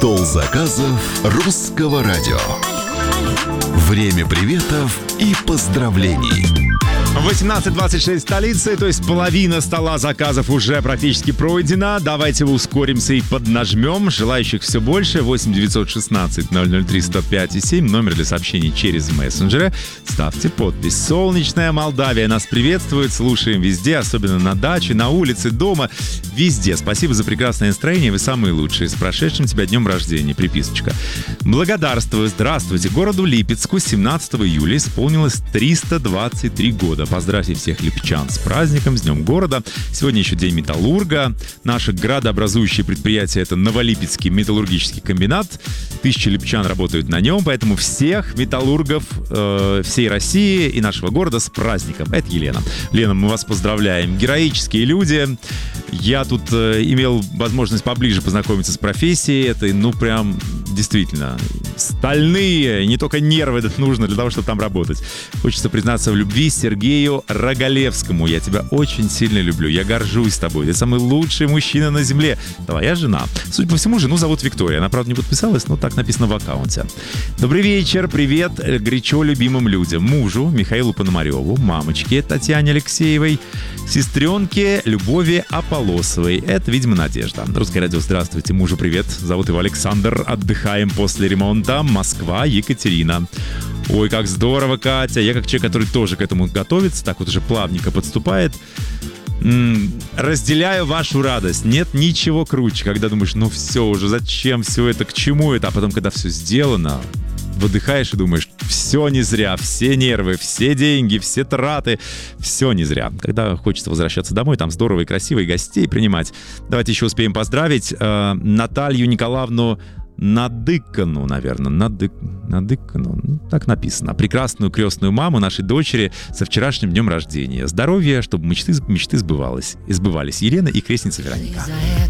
Стол заказов Русского радио. Время приветов и поздравлений. 18:26 столицы, то есть половина стола заказов уже практически пройдена. Давайте ускоримся и поднажмем. Желающих все больше. 8 916 003 105 7. Номер для сообщений через мессенджеры. Ставьте подпись. Солнечная Молдавия нас приветствует. Слушаем везде, особенно на даче, на улице, дома. Везде. Спасибо за прекрасное настроение. Вы самые лучшие. С прошедшим тебя днем рождения. Приписочка. Благодарствую. Здравствуйте. Городу Липецку 17 июля исполнилось 323 года. Поздравьте всех липчан с праздником, с Днем города. Сегодня еще День металлурга. Наше градообразующее предприятие — это Новолипецкий металлургический комбинат. 1000 липчан работают на нем, поэтому всех металлургов всей России и нашего города с праздником. Это Елена. Лена, мы вас поздравляем. Героические люди. Я тут имел возможность поближе познакомиться с профессией этой. Ну, прям действительно стальные, не только нервы нужно для того, чтобы там работать. Хочется признаться в любви Сергею Рогалевскому. Я тебя очень сильно люблю. Я горжусь тобой. Ты самый лучший мужчина на земле. Твоя жена. Судя по всему, жену зовут Виктория. Она, правда, не подписалась, но так написано в аккаунте. Добрый вечер. Привет горячо любимым людям. Мужу Михаилу Пономареву, мамочке Татьяне Алексеевой, сестренке Любови Аполосовой. Это, видимо, Надежда. Русское радио, здравствуйте. Мужу привет. Зовут его Александр. Отдыхаем после ремонта. Москва, Екатерина. Ой, как здорово, Катя. Я как человек, который тоже к этому готовится, так вот уже плавненько подступает, разделяю вашу радость. Нет ничего круче, когда думаешь, ну все уже, зачем все это, к чему это? А потом, когда все сделано, выдыхаешь и думаешь, все не зря, все нервы, все деньги, все траты, все не зря. Когда хочется возвращаться домой, там здорово и красиво, и гостей принимать. Давайте еще успеем поздравить Наталью Николаевну Надыкану, наверное, Надыкану, так написано. Прекрасную крестную маму нашей дочери со вчерашним днем рождения. Здоровья, чтобы мечты сбывались. Елена и крестница Вероника.